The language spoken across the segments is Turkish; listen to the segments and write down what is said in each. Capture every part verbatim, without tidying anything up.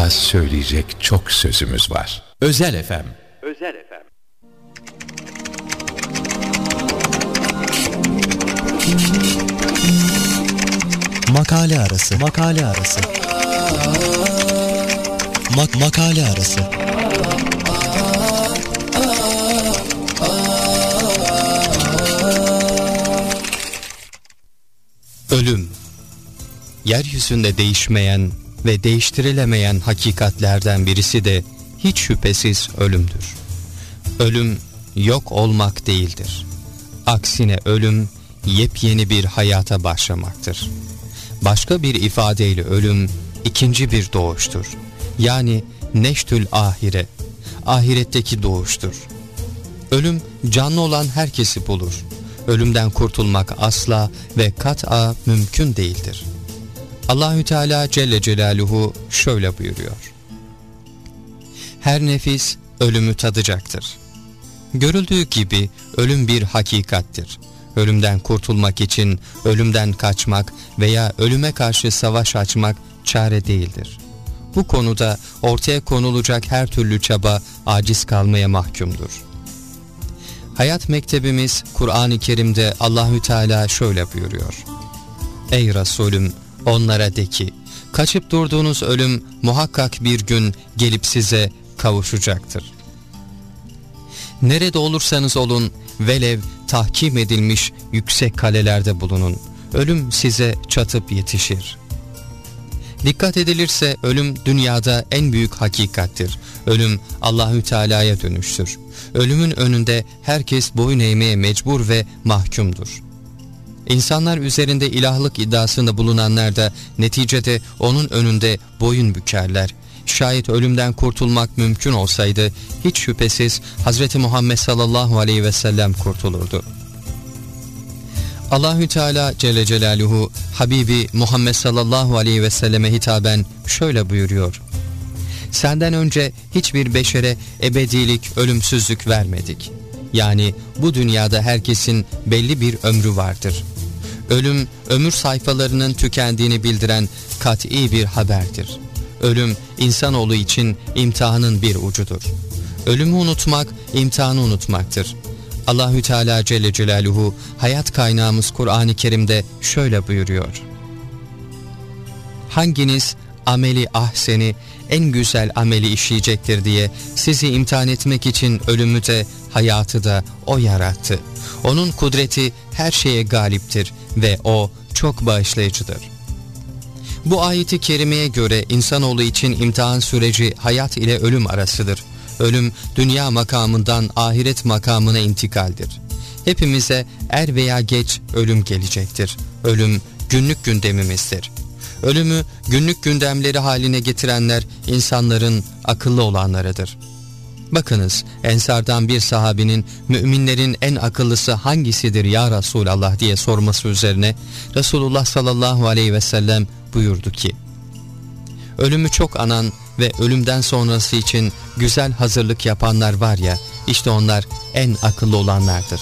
Daha söyleyecek çok sözümüz var. Özel F M. Özel F M. Makale arası. Makale arası. Mak makale arası. Ölüm, yeryüzünde değişmeyen ve değiştirilemeyen hakikatlerden birisi de hiç şüphesiz ölümdür. Ölüm yok olmak değildir. Aksine ölüm yepyeni bir hayata başlamaktır. Başka bir ifadeyle ölüm ikinci bir doğuştur. Yani neştül ahire, ahiretteki doğuştur. Ölüm canlı olan herkesi bulur. Ölümden kurtulmak asla ve kat'a mümkün değildir. Allahü Teala Celle Celaluhu şöyle buyuruyor: her nefis ölümü tadacaktır. Görüldüğü gibi ölüm bir hakikattir. Ölümden kurtulmak için ölümden kaçmak veya ölüme karşı savaş açmak çare değildir. Bu konuda ortaya konulacak her türlü çaba aciz kalmaya mahkumdur. Hayat mektebimiz Kur'an-ı Kerim'de Allahü Teala şöyle buyuruyor: ey Resulüm, onlara de ki, kaçıp durduğunuz ölüm muhakkak bir gün gelip size kavuşacaktır. Nerede olursanız olun, velev tahkim edilmiş yüksek kalelerde bulunun, ölüm size çatıp yetişir. Dikkat edilirse ölüm dünyada en büyük hakikattir. Ölüm Allahü Teala'ya dönüştür. Ölümün önünde herkes boyun eğmeye mecbur ve mahkumdur. İnsanlar üzerinde ilahlık iddiasında bulunanlar da neticede onun önünde boyun bükerler. Şayet ölümden kurtulmak mümkün olsaydı hiç şüphesiz Hazreti Muhammed sallallahu aleyhi ve sellem kurtulurdu. Allahü Teala Celle Celaluhu Habibi Muhammed sallallahu aleyhi ve selleme hitaben şöyle buyuruyor: senden önce hiçbir beşere ebedilik, ölümsüzlük vermedik. Yani bu dünyada herkesin belli bir ömrü vardır. Ölüm, ömür sayfalarının tükendiğini bildiren kat'i bir haberdir. Ölüm, insanoğlu için imtihanın bir ucudur. Ölümü unutmak, imtihanı unutmaktır. Allahü Teala Celle Celaluhu hayat kaynağımız Kur'an-ı Kerim'de şöyle buyuruyor: hanginiz ameli ahseni, en güzel ameli işleyecektir diye sizi imtihan etmek için ölümü de hayatı da O yarattı. Onun kudreti her şeye galiptir ve O çok bağışlayıcıdır. Bu ayeti kerimeye göre insanoğlu için imtihan süreci hayat ile ölüm arasıdır. Ölüm dünya makamından ahiret makamına intikaldir. Hepimize er veya geç ölüm gelecektir. Ölüm günlük gündemimizdir. Ölümü günlük gündemleri haline getirenler insanların akıllı olanlarıdır. Bakınız, Ensardan bir sahabinin müminlerin en akıllısı hangisidir ya Resulallah diye sorması üzerine Resulullah sallallahu aleyhi ve sellem buyurdu ki: ölümü çok anan ve ölümden sonrası için güzel hazırlık yapanlar var ya, işte onlar en akıllı olanlardır.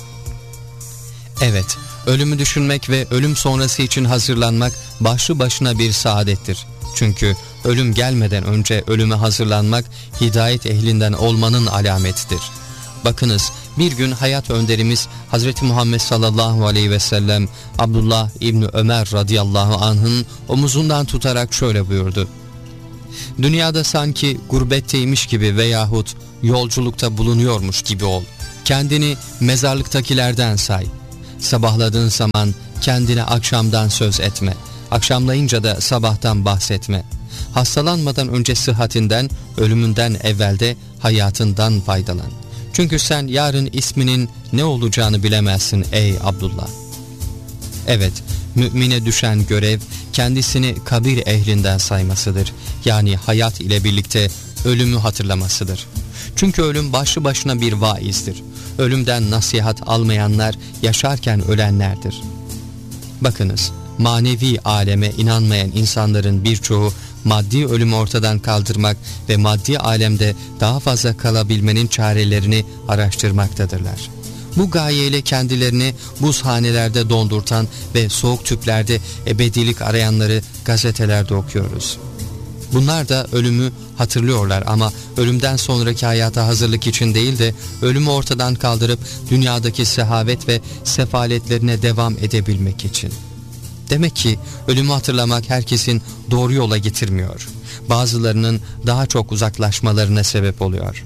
Evet, ölümü düşünmek ve ölüm sonrası için hazırlanmak başlı başına bir saadettir. Çünkü ölüm gelmeden önce ölüme hazırlanmak hidayet ehlinden olmanın alametidir. Bakınız, bir gün hayat önderimiz Hazreti Muhammed sallallahu aleyhi ve sellem Abdullah İbni Ömer radıyallahu anh'ın omuzundan tutarak şöyle buyurdu: dünyada sanki gurbetteymiş gibi veyahut yolculukta bulunuyormuş gibi ol. Kendini mezarlıktakilerden say. Sabahladığın zaman kendine akşamdan söz etme. Akşamlayınca da sabahtan bahsetme. Hastalanmadan önce sıhhatinden, ölümünden evvelde hayatından faydalan. Çünkü sen yarın isminin ne olacağını bilemezsin ey Abdullah. Evet, mümine düşen görev kendisini kabir ehlinden saymasıdır. Yani hayat ile birlikte ölümü hatırlamasıdır. Çünkü ölüm başlı başına bir vaizdir. Ölümden nasihat almayanlar yaşarken ölenlerdir. Bakınız, manevi aleme inanmayan insanların birçoğu maddi ölümü ortadan kaldırmak ve maddi alemde daha fazla kalabilmenin çarelerini araştırmaktadırlar. Bu gayeyle kendilerini buzhanelerde dondurtan ve soğuk tüplerde ebedilik arayanları gazetelerde okuyoruz. Bunlar da ölümü hatırlıyorlar ama ölümden sonraki hayata hazırlık için değil de ölümü ortadan kaldırıp dünyadaki sehavet ve sefaletlerine devam edebilmek için. Demek ki ölümü hatırlamak herkesin doğru yola getirmiyor. Bazılarının daha çok uzaklaşmalarına sebep oluyor.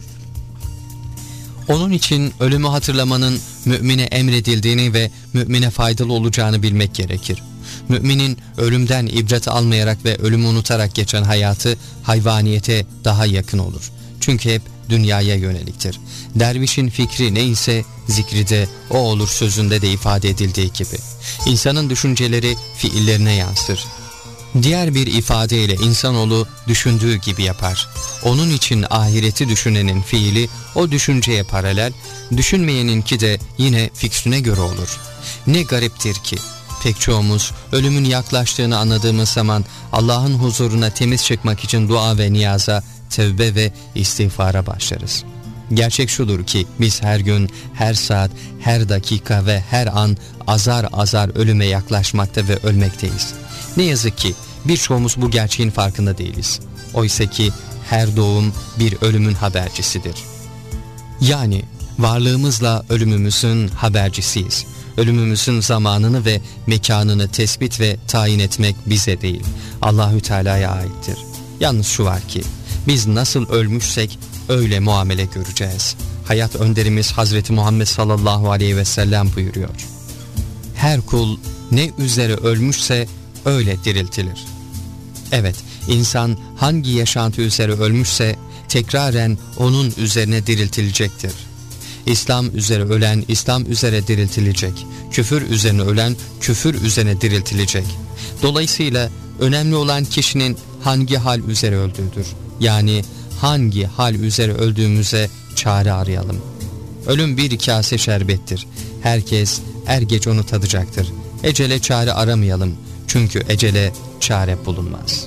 Onun için ölümü hatırlamanın mümine emredildiğini ve mümine faydalı olacağını bilmek gerekir. Müminin ölümden ibret almayarak ve ölümü unutarak geçen hayatı hayvaniyete daha yakın olur. Çünkü hep dünyaya yöneliktir. Dervişin fikri neyse zikri de o olur sözünde de ifade edildiği gibi. İnsanın düşünceleri fiillerine yansır. Diğer bir ifadeyle insanoğlu düşündüğü gibi yapar. Onun için ahireti düşünenin fiili o düşünceye paralel, düşünmeyeninki de yine fikrine göre olur. Ne gariptir ki pek çoğumuz ölümün yaklaştığını anladığımız zaman Allah'ın huzuruna temiz çıkmak için dua ve niyaza, tevbe ve istiğfara başlarız. Gerçek şudur ki biz her gün, her saat, her dakika ve her an azar azar ölüme yaklaşmakta ve ölmekteyiz. Ne yazık ki birçoğumuz bu gerçeğin farkında değiliz. Oysa ki her doğum bir ölümün habercisidir. Yani varlığımızla ölümümüzün habercisiyiz. Ölümümüzün zamanını ve mekanını tespit ve tayin etmek bize değil, Allahü Teala'ya aittir. Yalnız şu var ki biz nasıl ölmüşsek öyle muamele göreceğiz. Hayat önderimiz Hazreti Muhammed sallallahu aleyhi ve sellem buyuruyor. Her kul ne üzere ölmüşse öyle diriltilir. Evet, insan hangi yaşantı üzere ölmüşse tekraren onun üzerine diriltilecektir. İslam üzere ölen İslam üzere diriltilecek. Küfür üzerine ölen küfür üzerine diriltilecek. Dolayısıyla önemli olan kişinin hangi hal üzere öldüğüdür. Yani hangi hal üzere öldüğümüze çare arayalım. Ölüm bir kase şerbettir. Herkes er geç onu tadacaktır. Ecele çare aramayalım. Çünkü ecele çare bulunmaz.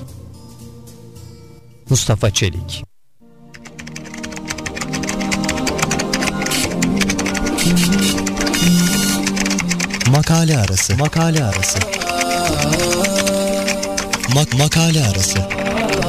Mustafa Çelik. Makale arası. Makale arası. Mak makale arası.